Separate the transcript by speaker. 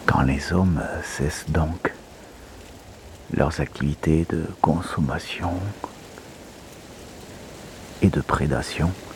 Speaker 1: Quand les hommes cessent donc leurs activités de consommation et de prédation,